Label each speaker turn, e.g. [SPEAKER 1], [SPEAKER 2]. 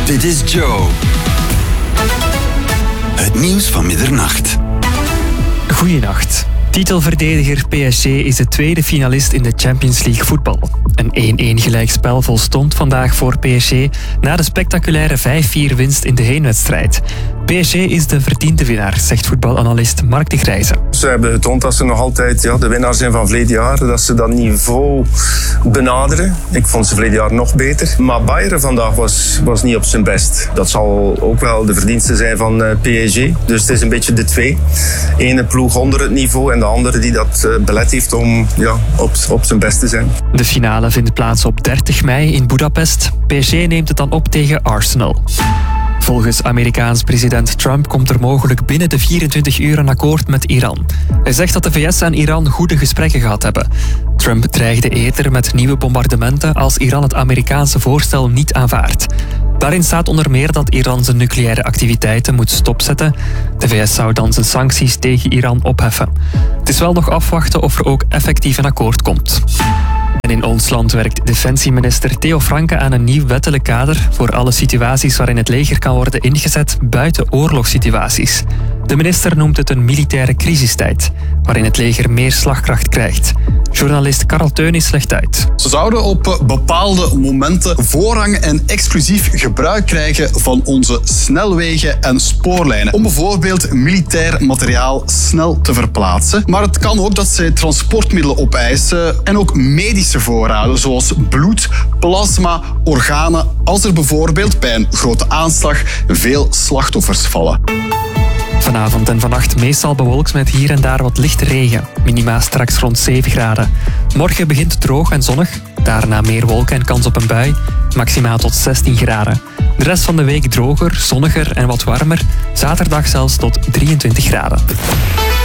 [SPEAKER 1] Dit is Joe. Het nieuws van middernacht.
[SPEAKER 2] Goeienacht. Titelverdediger PSG is de tweede finalist in de Champions League voetbal. Een 1-1 gelijkspel volstond vandaag voor PSG na de spectaculaire 5-4 winst in de heenwedstrijd. PSG is de verdiende winnaar, zegt voetbalanalist Mark de Grijze.
[SPEAKER 3] Ze hebben getoond dat ze nog altijd de winnaar zijn van verleden jaar. Dat ze dat niveau benaderen. Ik vond ze verleden jaar nog beter. Maar Bayern vandaag was niet op zijn best. Dat zal ook wel de verdienste zijn van PSG. Dus het is een beetje de twee. Ene ploeg onder het niveau en de andere die dat belet heeft om op zijn best te zijn.
[SPEAKER 2] De finale vindt plaats op 30 mei in Budapest. PSG neemt het dan op tegen Arsenal. Volgens Amerikaans president Trump komt er mogelijk binnen de 24 uur een akkoord met Iran. Hij zegt dat de VS en Iran goede gesprekken gehad hebben. Trump dreigde eerder met nieuwe bombardementen als Iran het Amerikaanse voorstel niet aanvaardt. Daarin staat onder meer dat Iran zijn nucleaire activiteiten moet stopzetten. De VS zou dan zijn sancties tegen Iran opheffen. Het is wel nog afwachten of er ook effectief een akkoord komt. En in ons land werkt defensieminister Theo Franke aan een nieuw wettelijk kader voor alle situaties waarin het leger kan worden ingezet buiten oorlogssituaties. De minister noemt het een militaire crisistijd, waarin het leger meer slagkracht krijgt. Journalist Karel Teunis legt uit.
[SPEAKER 4] Ze zouden op bepaalde momenten voorrang en exclusief gebruik krijgen van onze snelwegen en spoorlijnen. Om bijvoorbeeld militair materiaal snel te verplaatsen. Maar het kan ook dat zij transportmiddelen opeisen en ook medische voorraden zoals bloed, plasma, organen. Als er bijvoorbeeld bij een grote aanslag veel slachtoffers vallen.
[SPEAKER 2] Vanavond en vannacht meestal bewolkt met hier en daar wat lichte regen. Minima straks rond 7 graden. Morgen begint het droog en zonnig. Daarna meer wolken en kans op een bui. Maximaal tot 16 graden. De rest van de week droger, zonniger en wat warmer. Zaterdag zelfs tot 23 graden.